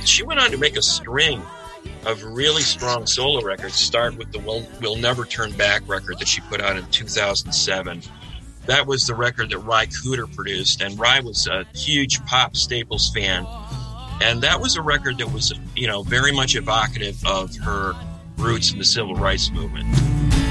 she went on to make a string of really strong solo records. Start with the We'll Never Turn Back record that she put out in 2007. That was the record that Ry Cooder produced, and Ry was a huge Pop Staples fan. And that was a record that was, very much evocative of her roots in the civil rights movement.